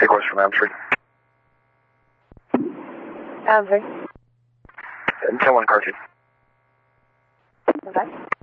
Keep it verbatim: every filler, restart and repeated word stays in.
Take course from Elm Street. Elm Street. ten one, car two. Okay.